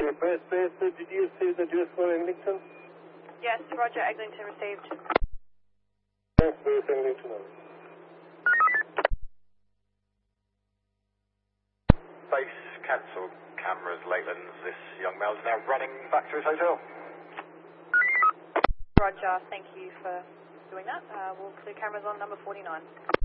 Base, did you see the juice for Eglinton? Yes, Roger, Eglinton received. Thanks, Base Eglinton. Base cancelled cameras, Leylands. This young male is now running back to his hotel. Roger, thank you for doing that. We'll clear cameras on number 49.